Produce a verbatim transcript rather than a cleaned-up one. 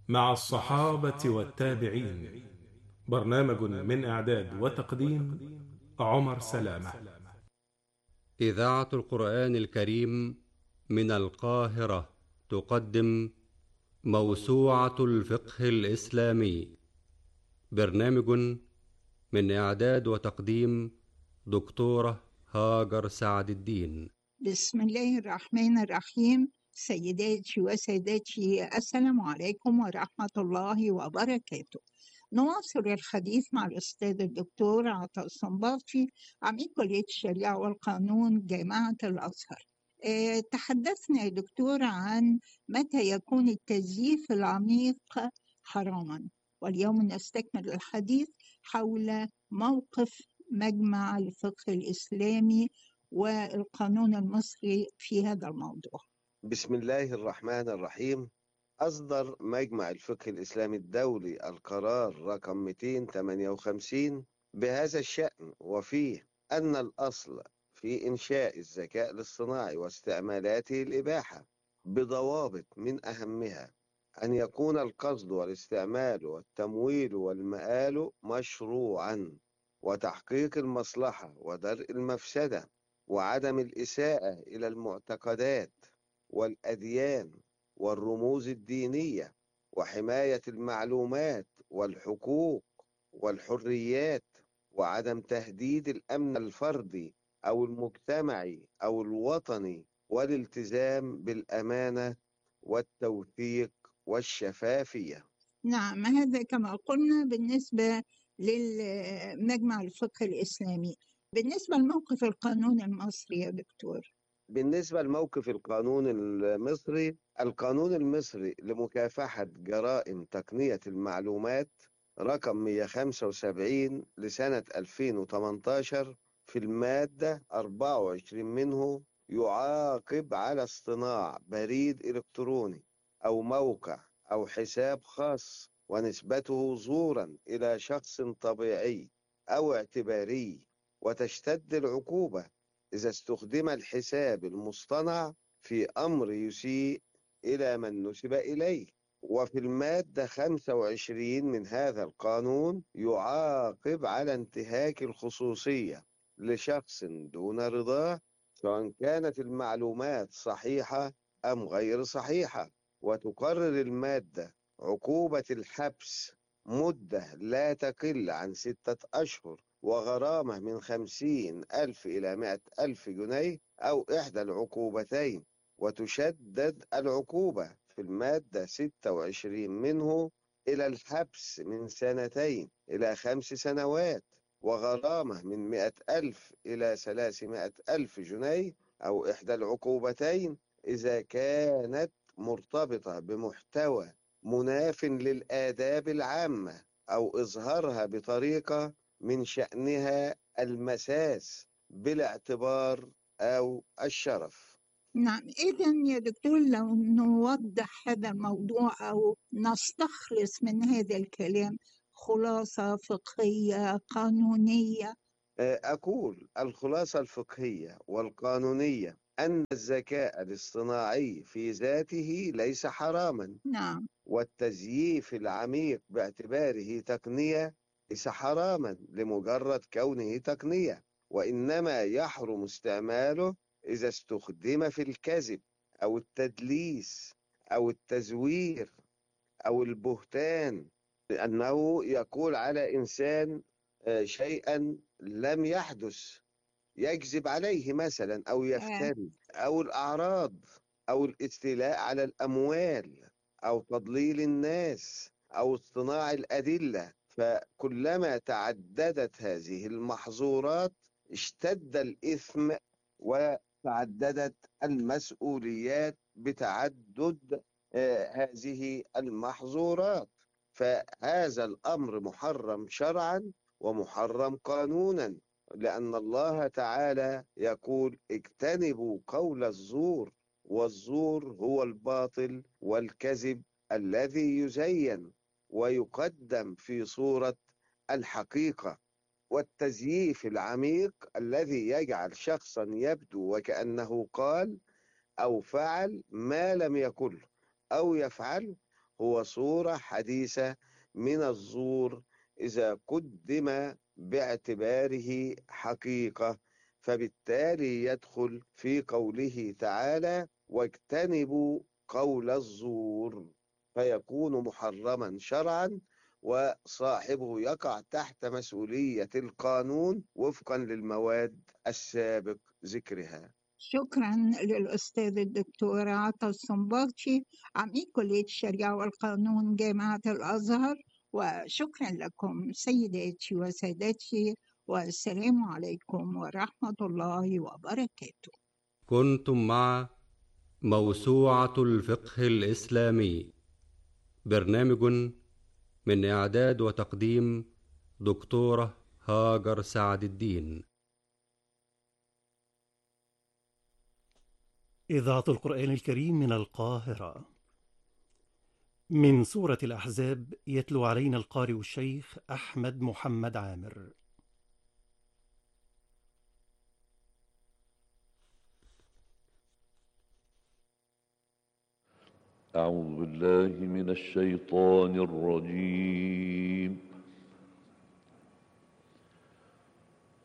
مع الصحابة والتابعين. برنامج من إعداد وتقديم عمر سلامة. إذاعة القرآن الكريم من القاهرة تقدم موسوعة الفقه الإسلامي. برنامج من إعداد وتقديم دكتورة هاجر سعد الدين. بسم الله الرحمن الرحيم. سيداتي وسادتي، السلام عليكم ورحمة الله وبركاته. نواصل الحديث مع الأستاذ الدكتور عطاء الصنباطي، عميد كلية الشريعة والقانون جامعة الأزهر. أه تحدثنا يا دكتور عن متى يكون التزييف العميق حراما، واليوم نستكمل الحديث حول موقف مجمع الفقه الإسلامي والقانون المصري في هذا الموضوع. بسم الله الرحمن الرحيم. أصدر مجمع الفقه الإسلامي الدولي القرار رقم مئتين وثمانية وخمسين بهذا الشأن، وفيه أن الأصل في إنشاء الذكاء الاصطناعي واستعمالاته الإباحة بضوابط، من أهمها أن يكون القصد والاستعمال والتمويل والمآل مشروعا، وتحقيق المصلحة ودرء المفسدة، وعدم الإساءة إلى المعتقدات والأديان والرموز الدينية، وحماية المعلومات والحقوق والحريات، وعدم تهديد الأمن الفردي أو المجتمعي أو الوطني، والالتزام بالأمانة والتوثيق والشفافية. نعم، هذا كما قلنا بالنسبة للمجمع الفقه الإسلامي. بالنسبة لموقف القانون المصري يا دكتور. بالنسبة لموقف القانون المصري، القانون المصري لمكافحة جرائم تقنية المعلومات رقم مئة وخمسة وسبعين لسنة ألفين وثمانية عشر، في المادة أربعة وعشرين منه يعاقب على اصطناع بريد إلكتروني أو موقع أو حساب خاص ونسبته زورا إلى شخص طبيعي أو اعتباري، وتشتد العقوبة إذا استخدم الحساب المصطنع في أمر يسيء إلى من نسب إليه. وفي المادة خمسة وعشرين من هذا القانون يعاقب على انتهاك الخصوصية لشخص دون رضاه، سواء كانت المعلومات صحيحة أم غير صحيحة. وتقرر المادة عقوبة الحبس مدة لا تقل عن ستة أشهر، وغرامة من خمسين ألف إلى مئة ألف جنيه أو إحدى العقوبتين. وتشدد العقوبة في المادة ستة وعشرين منه إلى الحبس من سنتين إلى خمس سنوات، وغرامة من مئة ألف إلى ثلاثمائة ألف جنيه أو إحدى العقوبتين إذا كانت مرتبطة بمحتوى مناف للآداب العامة أو إظهارها بطريقة من شأنها المساس بالاعتبار أو الشرف. نعم، إذا يا دكتور لو نوضح هذا الموضوع أو نستخلص من هذا الكلام خلاصة فقهية قانونية. أقول الخلاصة الفقهية والقانونية أن الذكاء الاصطناعي في ذاته ليس حراما، نعم. والتزييف العميق باعتباره تقنية ليس حراما لمجرد كونه تقنية، وإنما يحرم استعماله إذا استخدم في الكذب أو التدليس أو التزوير أو البهتان، لأنه يقول على إنسان شيئا لم يحدث، يكذب عليه مثلا أو آه. يفتري، أو الأعراض، أو الاستيلاء على الأموال، أو تضليل الناس، أو اصطناع الأدلة. فكلما تعددت هذه المحظورات اشتد الإثم، وتعددت المسؤوليات بتعدد آه هذه المحظورات. فهذا الأمر محرم شرعا ومحرم قانونا، لأن الله تعالى يقول: اجتنبوا قول الزور، والزور هو الباطل والكذب الذي يزين ويقدم في صورة الحقيقة. والتزييف العميق الذي يجعل شخصا يبدو وكأنه قال أو فعل ما لم يقل، أو يفعل هو صورة حديثة من الزور إذا قدم باعتباره حقيقة، فبالتالي يدخل في قوله تعالى: واجتنبوا قول الزور، فيكون محرما شرعا، وصاحبه يقع تحت مسؤولية القانون وفقا للمواد السابق ذكرها. شكرا للأستاذ الدكتور عطا الصنباطي، عميد كلية الشريعة والقانون جامعة الأزهر، وشكرا لكم سيداتي وسادتي، والسلام عليكم ورحمة الله وبركاته. كنتم مع موسوعة الفقه الإسلامي، برنامج من إعداد وتقديم دكتورة هاجر سعد الدين. إذاعة القرآن الكريم من القاهرة. من سورة الأحزاب يتلو علينا القارئ الشيخ أحمد محمد عامر. أعوذ بالله من الشيطان الرجيم.